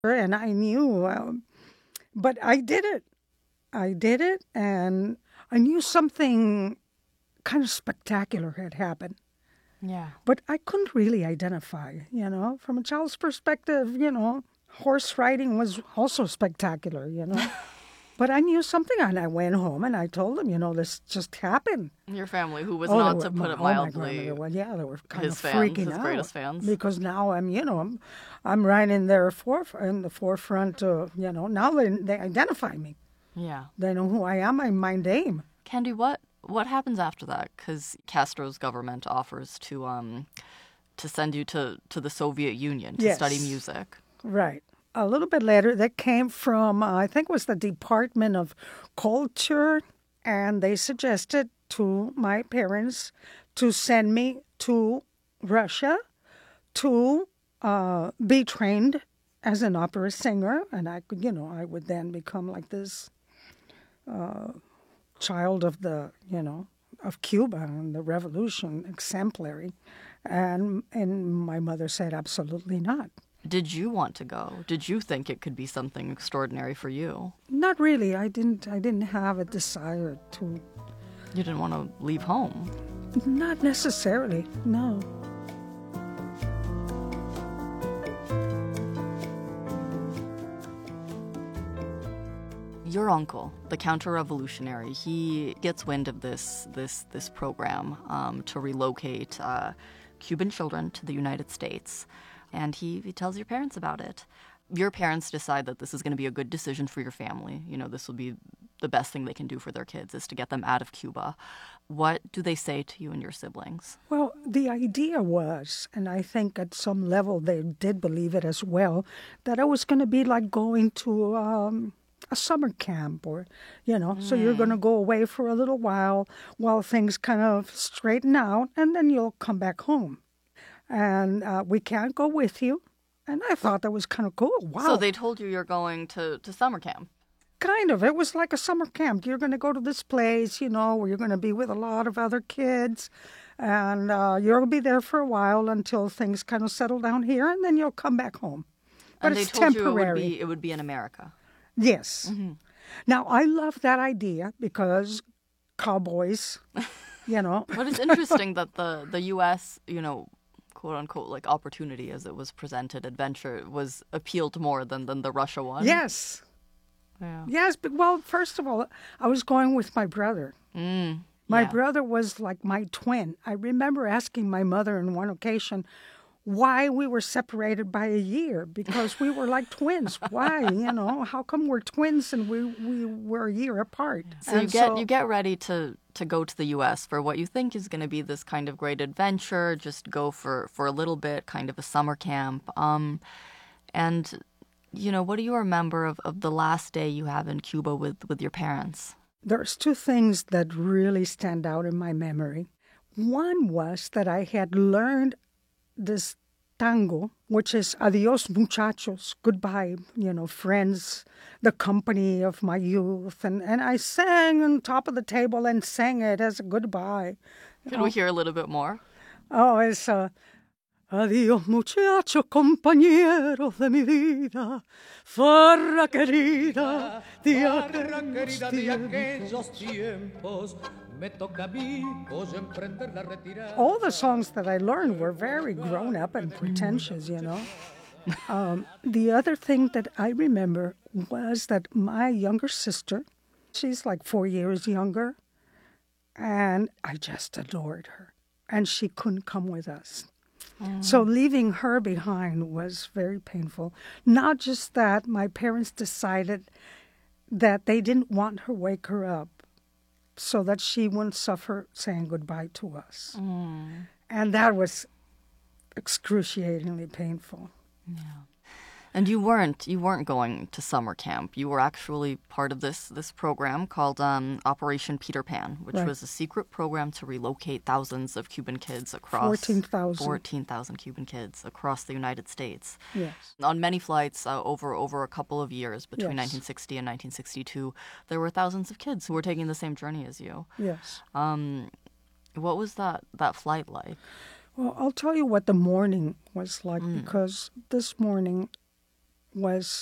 and I knew, but I did it. I did it, and I knew something kind of spectacular had happened. Yeah. But I couldn't really identify, From a child's perspective, horse riding was also spectacular. But I knew something, and I went home and I told them, this just happened. Your family, who was Oh, not, to put it my mildly, grandmother was, they were kind his of fans, freaking his out. greatest fans. Because now I'm right in in the forefront of, now they identify me. Yeah. They know who I am, my name. Candy, what happens after that? Because Castro's government offers to send you to the Soviet Union to study music. Right. A little bit later, that came from, I think it was the Department of Culture, and they suggested to my parents to send me to Russia to be trained as an opera singer, and I could, I would then become like this child of of Cuba and the revolution, exemplary. And my mother said, absolutely not. Did you want to go? Did you think it could be something extraordinary for you? Not really. I didn't have a desire to. You didn't want to leave home? Not necessarily, no. Your uncle, the counter-revolutionary, he gets wind of this program to relocate Cuban children to the United States, and he tells your parents about it. Your parents decide that this is going to be a good decision for your family. This will be the best thing they can do for their kids, is to get them out of Cuba. What do they say to you and your siblings? Well, the idea was, and I think at some level they did believe it as well, that it was going to be like going to a summer camp, or, so you're going to go away for a little while things kind of straighten out, and then you'll come back home. And we can't go with you. And I thought that was kind of cool. Wow. So they told you you're going to summer camp? Kind of. It was like a summer camp. You're going to go to this place, where you're going to be with a lot of other kids. And you'll be there for a while until things kind of settle down here, and then you'll come back home. But and it's they told temporary. You it would be in America? Yes. Mm-hmm. Now, I love that idea because cowboys, But it's interesting that the U.S., quote unquote, like opportunity as it was presented, adventure, was appealed more than the Russia one. Yes. Yeah. Yes, but first of all, I was going with my brother. My brother was like my twin. I remember asking my mother on one occasion why we were separated by a year, because we were like twins. Why? How come we're twins and we were a year apart? So you get ready to go to the U.S. for what you think is going to be this kind of great adventure, just go for a little bit, kind of a summer camp. And, what do you remember of the last day you have in Cuba with your parents? There's two things that really stand out in my memory. One was that I had learned this tango, which is adios muchachos, goodbye, friends, the company of my youth. And I sang on top of the table and sang it as a goodbye. Can we hear a little bit more? Oh, it's adios muchacho, compañero de mi vida, farra querida, de aquellos tiempos. All the songs that I learned were very grown up and pretentious, The other thing that I remember was that my younger sister, she's like 4 years younger, and I just adored her. And she couldn't come with us. So leaving her behind was very painful. Not just that, my parents decided that they didn't want her wake her up, so that she wouldn't suffer saying goodbye to us. And that was excruciatingly painful. Yeah. And you weren't going to summer camp. You were actually part of this program called Operation Peter Pan, which was a secret program to relocate thousands of Cuban kids across 14,000 Cuban kids across the United States. Yes. On many flights over a couple of years between 1960 and 1962, there were thousands of kids who were taking the same journey as you. Yes. What was that flight like? Well, I'll tell you what the morning was like, because this morning was